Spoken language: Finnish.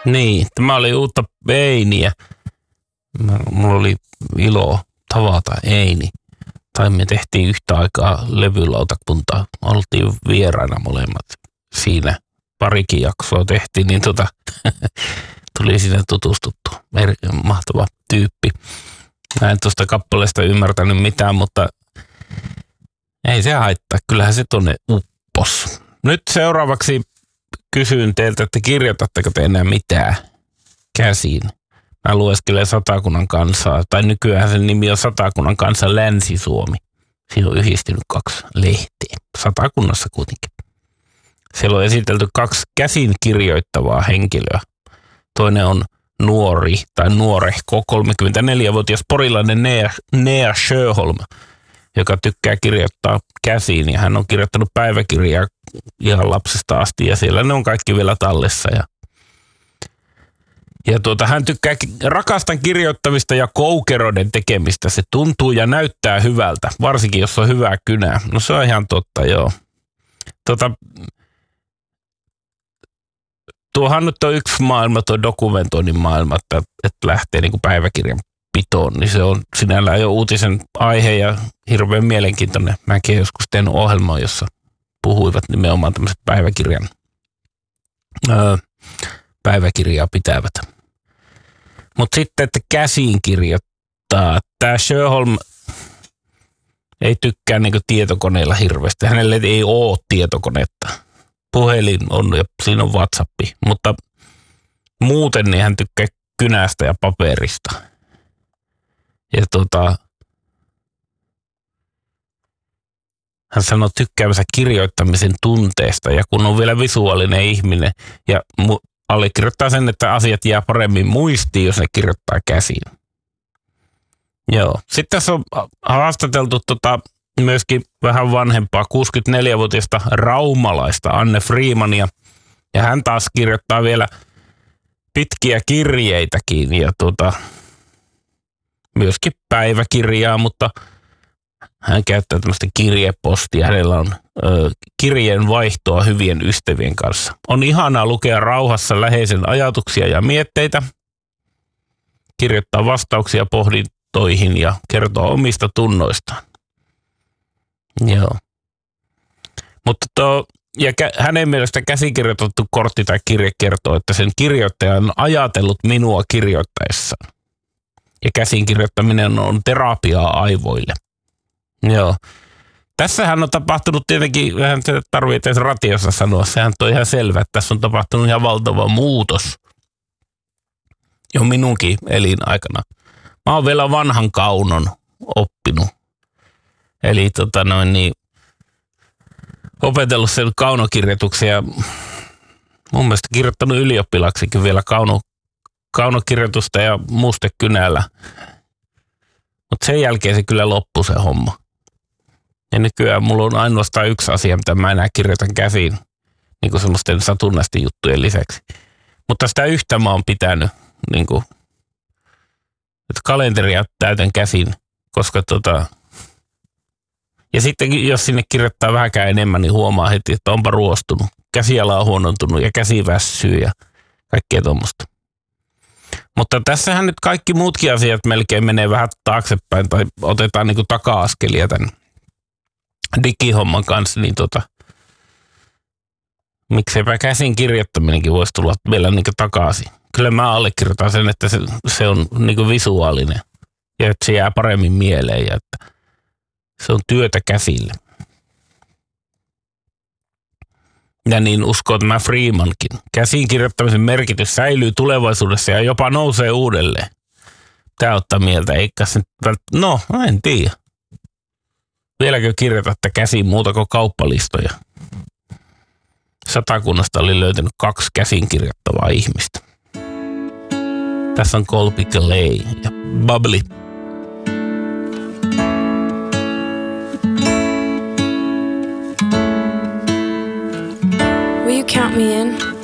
Niin, tämä oli uutta Einiä. Mulla oli ilo tavata Eini. Tai me tehtiin yhtä aikaa levylautakuntaa. Oltiin vieraina molemmat siinä. Parikin jaksoa tehtiin, niin tuli sinne tutustuttua. Mahtava tyyppi. Mä en tuosta kappaleesta ymmärtänyt mitään, mutta ei se haittaa. Kyllähän se tonne uppos. Nyt seuraavaksi kysyn teiltä, että kirjoitatteko te enää mitään käsiin? Mä lueskelen Satakunnan kansaa, tai nykyään sen nimi on Satakunnan kansa Länsi-Suomi. Siinä on yhdistynyt 2 lehteä. Satakunnassa kuitenkin. Siellä on esitelty 2 käsin kirjoittavaa henkilöä. Toinen on nuori tai nuorehko 34-vuotias porilainen Nea Sjöholm, joka tykkää kirjoittaa käsiin. Ja hän on kirjoittanut päiväkirjaa ihan lapsesta asti ja siellä ne on kaikki vielä tallessa. Ja hän tykkää rakastan kirjoittamista ja koukeroiden tekemistä. Se tuntuu ja näyttää hyvältä, varsinkin jos on hyvää kynää. No se on ihan totta, joo. Tuohan nyt on yksi maailma, tuo dokumentoinnin maailma, että lähtee niin kuin päiväkirjan pitoon, niin se on sinällään jo uutisen aihe ja hirveän mielenkiintoinen. Mäkin joskus tehnyt ohjelmaa, jossa puhuivat nimenomaan tämmöiset päiväkirjaa pitävät. Mutta sitten, että käsiin kirjoittaa. Tämä Sjöholm ei tykkää niin kuin tietokoneella hirveästi. Hänelle ei ole tietokonetta. Puhelin on ja siinä on WhatsApp, mutta muuten niin hän tykkää kynästä ja paperista. Ja hän sanoo tykkäämänsä kirjoittamisen tunteesta ja kun on vielä visuaalinen ihminen ja allekirjoittaa sen, että asiat jää paremmin muistiin, jos ne kirjoittaa käsiin. Joo. Sitten tässä on haastateltu myöskin vähän vanhempaa 64-vuotiaista raumalaista Anne Freemania. Ja hän taas kirjoittaa vielä pitkiä kirjeitäkin ja myöskin päiväkirjaa, mutta hän käyttää tämmöistä kirjepostia. Hänellä on kirjeen vaihtoa hyvien ystävien kanssa. On ihanaa lukea rauhassa läheisen ajatuksia ja mietteitä, kirjoittaa vastauksia pohdintoihin ja kertoa omista tunnoistaan. Joo. Mutta hänen mielestä käsikirjoitettu kortti tai kirje kertoo, että sen kirjoittaja on ajatellut minua kirjoittaessaan. Ja käsin kirjoittaminen on terapiaa aivoille. Joo. Tässähän on tapahtunut tietenkin, vähän se tarvitsee edes ratiossa sanoa, sehän on ihan selvä, että tässä on tapahtunut ihan valtava muutos jo minunkin elinaikana. Mä oon vielä vanhan kaunon oppinut. Eli opetellut sen kaunokirjoituksia. Mun mielestä kirjoittanut ylioppilaksikin vielä kaunokirjoitusta ja mustekynällä. Mutta sen jälkeen se kyllä loppui se homma. Ja nykyään mulla on ainoastaan yksi asia, mitä mä enää kirjoitan käsiin. Niin kuin semmoisten satunnaisten juttujen lisäksi. Mutta sitä yhtä mä oon pitänyt, niin kuin, että kalenteria täytän käsin, koska ja sitten jos sinne kirjoittaa vähänkään enemmän, niin huomaa heti, että onpa ruostunut. Käsiala on huonontunut ja käsi väsyy ja kaikkea tuommoista. Mutta tässähän nyt kaikki muutkin asiat melkein menee vähän taaksepäin tai otetaan niin kuin taka-askelia tämän digihomman kanssa, niin mikseipä käsin kirjoittaminenkin voisi tulla vielä niin kuin takaisin. Kyllä mä allekirjoitan sen, että se on niin kuin visuaalinen ja että se jää paremmin mieleen ja että se on työtä käsillä. Ja niin uskoo tämä Freemankin. Käsin kirjoittamisen merkitys säilyy tulevaisuudessa ja jopa nousee uudelleen. Tää ottaa mieltä, eikä se no, en tiedä. Vieläkö kirjoitatte käsiin muuta kuin kauppalistoja? Satakunnasta oli löytynyt 2 käsin kirjoittavaa ihmistä. Tässä on Colby Calais ja Bubbly. Will you count me in?